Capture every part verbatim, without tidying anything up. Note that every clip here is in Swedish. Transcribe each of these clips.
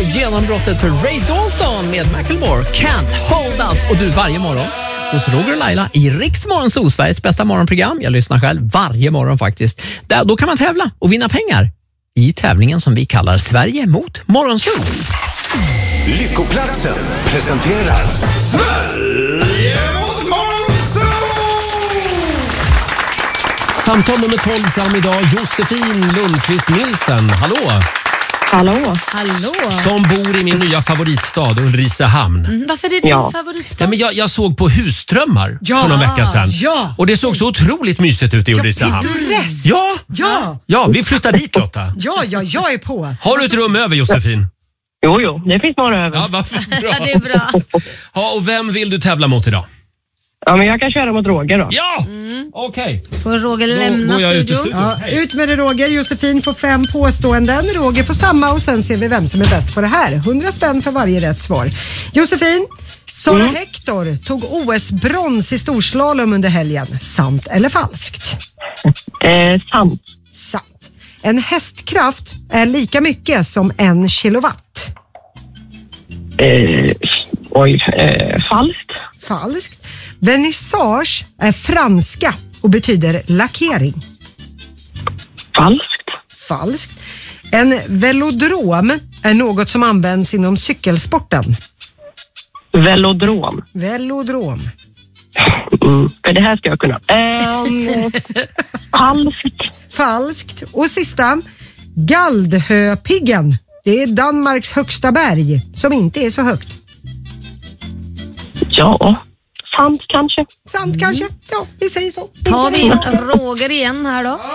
genombrottet för Ray Dalton med Macklemore, Can't Hold Us. Och du, varje morgon hos Roger och Laila i Rix Morgonzoo, Sveriges bästa morgonprogram. Jag lyssnar själv varje morgon faktiskt. Där, då kan man tävla och vinna pengar i tävlingen som vi kallar Sverige mot Morgonzoo. Lyckoplatsen presenterar Sverige mot Morgonzoo! Samtal nummer tolv fram idag, Josefin Lundqvist Nilsen. Hallå! Hallå. Hallå. Som bor i min nya favoritstad, Ulricehamn. Mm, varför är det din Ja. favoritstad? Ja, men jag, jag såg på Husdrömmar Ja. för någon vecka sedan. Ja. Och det såg så otroligt mysigt ut i Ulricehamn. Pittoreskt. Ja, Ja. ja, vi flyttar dit, Lotta. Ja, ja, jag är på. Har du ett rum över, Josefin? Jo, jo, det finns några över. Ja, vad bra. Ja, det är bra. Ja, och vem vill du tävla mot idag? Ja, men jag kan köra mot Roger då. Ja, okej. Får Roger Då lämna går jag ut i studion? studion. Ja, ut med det Roger. Josefin får fem påståenden. Roger får samma och sen ser vi vem som är bäst på det här. hundra spänn för varje rätt svar. Josefin, Sara Mm. Hector tog O S-brons i storslalom under helgen. Sant eller falskt? Eh, sant. Sant. En hästkraft är lika mycket som en kilowatt. Eh, oj, eh, falskt. Falskt. Vernissage är franska och betyder lackering. Falskt. Falskt. En velodrom är något som används inom cykelsporten. Velodrom. Velodrom. Mm, för det här ska jag kunna. Eh, falskt. Falskt. Och sista. Galdhöpiggen. Det är Danmarks högsta berg som inte är så högt. Ja, sant kanske. Sant kanske? Ja, vi säger så. Tar vi in Roger igen här då?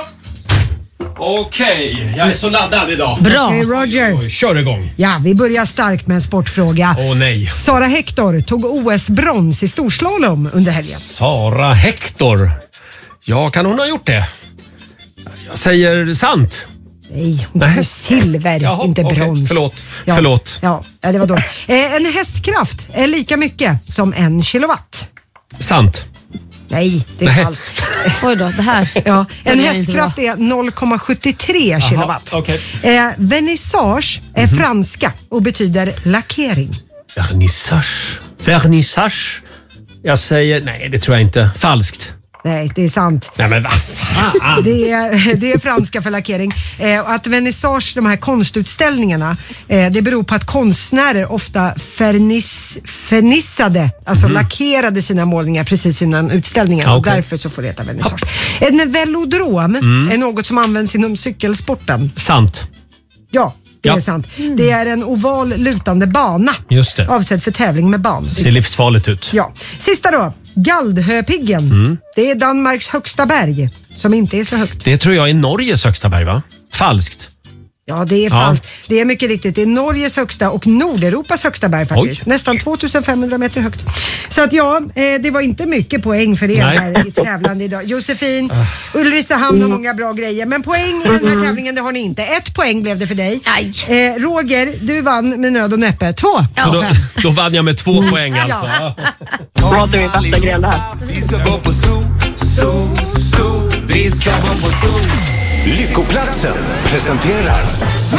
Okej, jag är så laddad idag. Bra. Okej, Roger. Oj, kör igång. Ja, vi börjar starkt med en sportfråga. Åh nej. Sara Hector tog O S-brons i storslalom under helgen. Sara Hector. Ja, kan hon ha gjort det? Jag säger sant. Nej, hon tog silver, Jaha, inte okej, brons. förlåt, Ja, förlåt. Ja, ja, det var dåligt. Eh, en hästkraft är lika mycket som en kilowatt. Sant. Nej, det är Nej. falskt. Oj då, det här. Ja, en Det är inte hästkraft är noll komma sjuttiotre kilowatt. okej. Eh, vernissage är Mhm. franska och betyder lackering. Vernissage. Vernissage. Jag säger, nej det tror jag inte. Falskt. Nej, det är sant. Nej men vad fan. Det är, det är franska för lackering. Eh, och att vernissage, de här konstutställningarna, eh, det beror på att konstnärer ofta fernis, fernissade, alltså lackerade sina målningar precis innan utställningen. Ah, och okej. därför så får det heta vernissage. En velodrom är något som används inom cykelsporten. Sant. Ja, det Ja. är sant. Det är en oval lutande bana. Just det. Avsedd för tävling med ban. Ser livsfarligt ut. Ja. Sista då. Galdhöpiggen. Mm. Det är Danmarks högsta berg som inte är så högt. Det tror jag är Norges högsta berg, va? Falskt. Ja, det är falskt. Det är mycket riktigt. Det är Norges högsta och Nordeuropas högsta berg faktiskt. Oj. Nästan tvåtusenfemhundra meter högt. Så att ja, eh, det var inte mycket poäng för er Nej. här i tävlande idag. Josefin, Ulricehamn har många bra grejer, men poäng i den här tävlingen det har ni inte. Ett poäng blev det för dig. Aj. Eh, Roger, du vann med nöd och näppe. Två. Ja. Så då, då vann jag med två poäng alltså. Ja. Det var inte min bästa gren det här. Vi ska gå på zoo, zoo, zoo. Vi ska gå på zoo. Lyckoplatsen presenterar